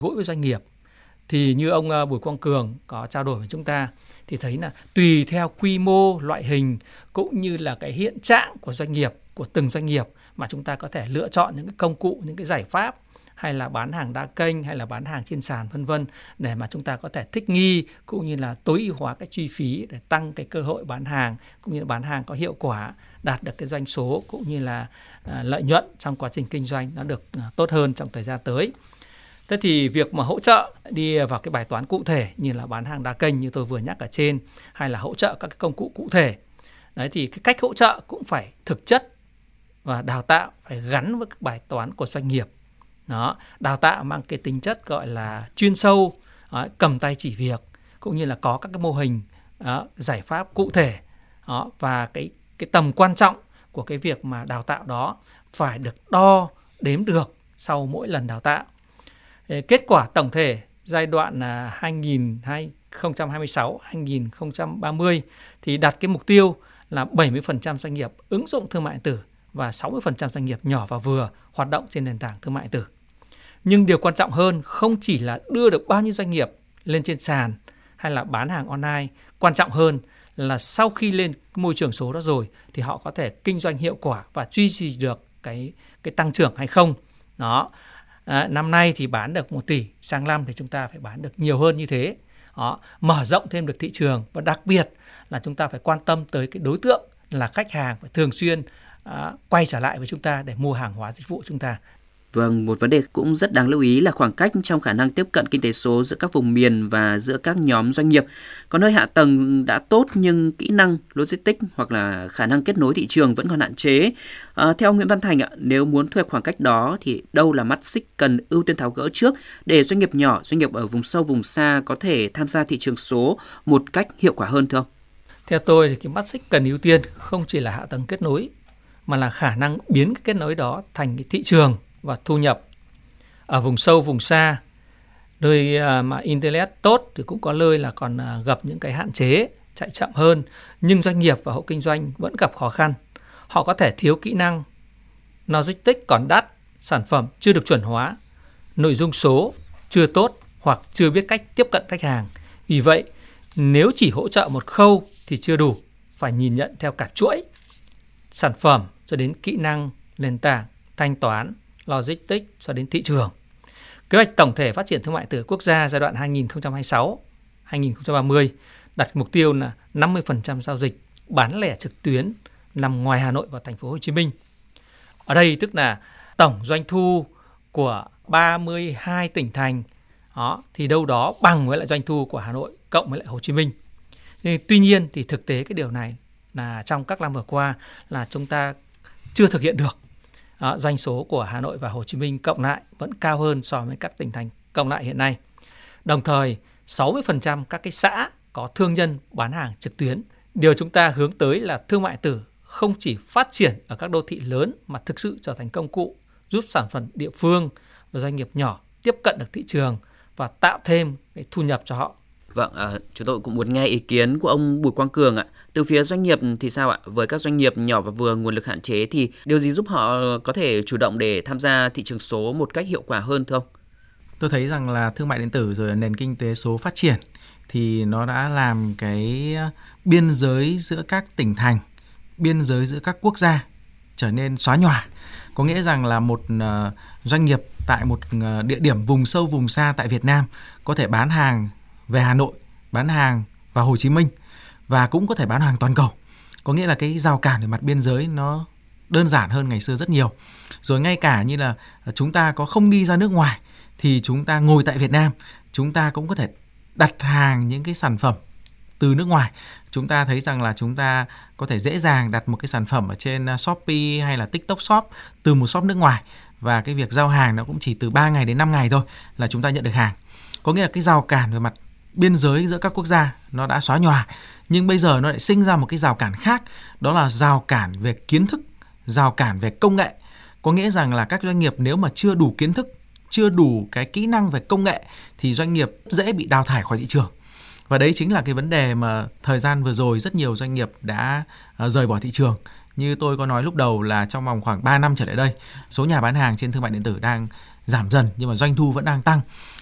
gũi với doanh nghiệp. Thì như ông Bùi Quang Cường có trao đổi với chúng ta thì thấy là tùy theo quy mô, loại hình cũng như là cái hiện trạng của doanh nghiệp, của từng doanh nghiệp mà chúng ta có thể lựa chọn những cái công cụ, những cái giải pháp, hay là bán hàng đa kênh hay là bán hàng trên sàn vân vân, để mà chúng ta có thể thích nghi cũng như là tối ưu hóa cái chi phí để tăng cái cơ hội bán hàng, cũng như là bán hàng có hiệu quả, đạt được cái doanh số cũng như là lợi nhuận trong quá trình kinh doanh nó được tốt hơn trong thời gian tới. Thế thì việc mà hỗ trợ đi vào cái bài toán cụ thể như là bán hàng đa kênh như tôi vừa nhắc ở trên, hay là hỗ trợ các cái công cụ cụ thể, đấy thì cái cách hỗ trợ cũng phải thực chất và đào tạo phải gắn với các bài toán của doanh nghiệp. Đó, đào tạo mang cái tính chất gọi là chuyên sâu, cầm tay chỉ việc, cũng như là có các cái mô hình giải pháp cụ thể. Đó, và cái tầm quan trọng của cái việc mà đào tạo đó phải được đo đếm được sau mỗi lần đào tạo. Kết quả tổng thể giai đoạn 2026-2030 thì đặt cái mục tiêu là 70% doanh nghiệp ứng dụng thương mại điện tử và 60% doanh nghiệp nhỏ và vừa hoạt động trên nền tảng thương mại điện tử. Nhưng điều quan trọng hơn không chỉ là đưa được bao nhiêu doanh nghiệp lên trên sàn hay là bán hàng online, quan trọng hơn là sau khi lên môi trường số đó rồi thì họ có thể kinh doanh hiệu quả và duy trì được cái tăng trưởng hay không. Đó. Năm nay thì bán được 1 tỷ, sang năm thì chúng ta phải bán được nhiều hơn như thế. Đó, mở rộng thêm được thị trường, và đặc biệt là chúng ta phải quan tâm tới cái đối tượng là khách hàng phải thường xuyên quay trở lại với chúng ta để mua hàng hóa dịch vụ chúng ta. Vâng, một vấn đề cũng rất đáng lưu ý là khoảng cách trong khả năng tiếp cận kinh tế số giữa các vùng miền và giữa các nhóm doanh nghiệp. Có nơi hạ tầng đã tốt nhưng kỹ năng, logistics hoặc là khả năng kết nối thị trường vẫn còn hạn chế. Theo ông Nguyễn Văn Thành, nếu muốn thu hẹp khoảng cách đó thì đâu là mắt xích cần ưu tiên tháo gỡ trước để doanh nghiệp nhỏ, doanh nghiệp ở vùng sâu, vùng xa có thể tham gia thị trường số một cách hiệu quả hơn thưa ông? Theo tôi thì cái mắt xích cần ưu tiên không chỉ là hạ tầng kết nối mà là khả năng biến cái kết nối đó thành cái thị trường và thu nhập. Ở vùng sâu, vùng xa, nơi mà Internet tốt thì cũng có nơi là còn gặp những cái hạn chế, chạy chậm hơn, nhưng doanh nghiệp và hộ kinh doanh vẫn gặp khó khăn. Họ có thể thiếu kỹ năng, logistics còn đắt, sản phẩm chưa được chuẩn hóa, nội dung số chưa tốt hoặc chưa biết cách tiếp cận khách hàng. Vì vậy, nếu chỉ hỗ trợ một khâu thì chưa đủ, phải nhìn nhận theo cả chuỗi, sản phẩm cho đến kỹ năng, nền tảng, thanh toán, logistics cho đến thị trường. Kế hoạch tổng thể phát triển thương mại điện tử quốc gia giai đoạn 2026-2030 đặt mục tiêu là 50% giao dịch bán lẻ trực tuyến nằm ngoài Hà Nội và thành phố Hồ Chí Minh. Ở đây tức là tổng doanh thu của 32 tỉnh thành đó, thì đâu đó bằng với lại doanh thu của Hà Nội cộng với lại Hồ Chí Minh. Tuy nhiên thì thực tế cái điều này là trong các năm vừa qua là chúng ta chưa thực hiện được. Doanh số của Hà Nội và Hồ Chí Minh cộng lại vẫn cao hơn so với các tỉnh thành cộng lại hiện nay. Đồng thời, 60% các cái xã có thương nhân bán hàng trực tuyến. Điều chúng ta hướng tới là thương mại điện tử không chỉ phát triển ở các đô thị lớn mà thực sự trở thành công cụ giúp sản phẩm địa phương và doanh nghiệp nhỏ tiếp cận được thị trường và tạo thêm cái thu nhập cho họ. Vâng, chúng tôi cũng muốn nghe ý kiến của ông Bùi Quang Cường ạ. Từ phía doanh nghiệp thì sao ạ? Với các doanh nghiệp nhỏ và vừa nguồn lực hạn chế thì điều gì giúp họ có thể chủ động để tham gia thị trường số một cách hiệu quả hơn thưa ông? Tôi thấy rằng là thương mại điện tử rồi nền kinh tế số phát triển thì nó đã làm cái biên giới giữa các tỉnh thành, biên giới giữa các quốc gia trở nên xóa nhòa. Có nghĩa rằng là một doanh nghiệp tại một địa điểm vùng sâu vùng xa tại Việt Nam có thể bán hàng về Hà Nội, bán hàng vào Hồ Chí Minh và cũng có thể bán hàng toàn cầu. Có nghĩa là cái rào cản về mặt biên giới nó đơn giản hơn ngày xưa rất nhiều. Rồi ngay cả như là chúng ta có không đi ra nước ngoài thì chúng ta ngồi tại Việt Nam, chúng ta cũng có thể đặt hàng những cái sản phẩm từ nước ngoài. Chúng ta thấy rằng là chúng ta có thể dễ dàng đặt một cái sản phẩm ở trên Shopee hay là TikTok Shop từ một shop nước ngoài, và cái việc giao hàng nó cũng chỉ từ 3 ngày đến 5 ngày thôi là chúng ta nhận được hàng. Có nghĩa là cái rào cản về mặt biên giới giữa các quốc gia nó đã xóa nhòa, nhưng bây giờ nó lại sinh ra một cái rào cản khác, đó là rào cản về kiến thức, rào cản về công nghệ. Có nghĩa rằng là các doanh nghiệp nếu mà chưa đủ kiến thức, chưa đủ cái kỹ năng về công nghệ thì doanh nghiệp dễ bị đào thải khỏi thị trường. Và đấy chính là cái vấn đề mà thời gian vừa rồi rất nhiều doanh nghiệp đã rời bỏ thị trường. Như tôi có nói lúc đầu là trong vòng khoảng 3 năm trở lại đây, số nhà bán hàng trên thương mại điện tử đang giảm dần nhưng mà doanh thu vẫn đang tăng.